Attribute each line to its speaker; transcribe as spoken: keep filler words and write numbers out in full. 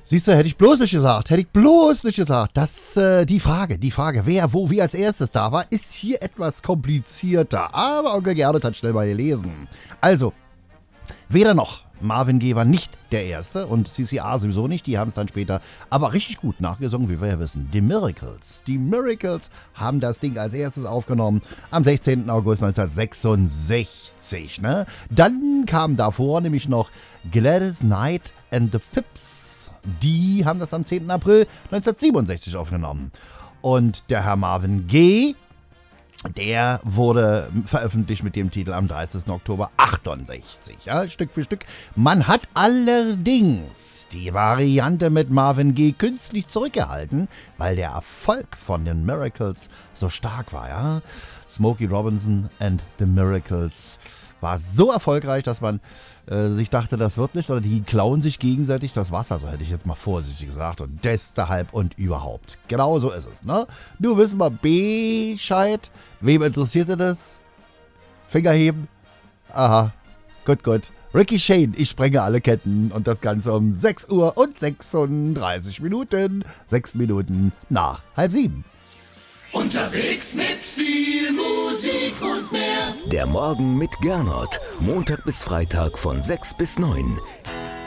Speaker 1: Siehst du, hätte ich bloß nicht gesagt, hätte ich bloß nicht gesagt. Das, äh, die Frage, die Frage, wer, wo, wie als erstes da war, ist hier etwas komplizierter. Aber Onkel Gernot hat schnell mal gelesen. Also, weder noch. Marvin Gaye war nicht der Erste und C C R sowieso nicht, die haben es dann später aber richtig gut nachgesungen, wie wir ja wissen. Die Miracles, die Miracles haben das Ding als erstes aufgenommen am sechzehnten August neunzehnhundertsechsundsechzig. Ne? Dann kam davor nämlich noch Gladys Knight and the Pips. Die haben das am zehnten April neunzehnhundertsiebenundsechzig aufgenommen. Und der Herr Marvin Gaye, der wurde veröffentlicht mit dem Titel am dreißigsten Oktober achtundsechzig, ja, Stück für Stück. Man hat allerdings die Variante mit Marvin Gaye künstlich zurückgehalten, weil der Erfolg von den Miracles so stark war, ja. Smokey Robinson and the Miracles war so erfolgreich, dass man äh, sich dachte, das wird nicht, oder die klauen sich gegenseitig das Wasser, so hätte ich jetzt mal vorsichtig gesagt, und deshalb und überhaupt. Genau so ist es, ne? Nur wissen wir Bescheid. Wem interessierte das? Finger heben? Aha, gut, gut. Ricky Shane, ich sprenge alle Ketten und das Ganze um sechs Uhr und sechsunddreißig Minuten. Sechs Minuten nach halb sieben.
Speaker 2: Unterwegs mit viel Musik und mehr.
Speaker 3: Der Morgen mit Gernot. Montag bis Freitag von sechs bis neun.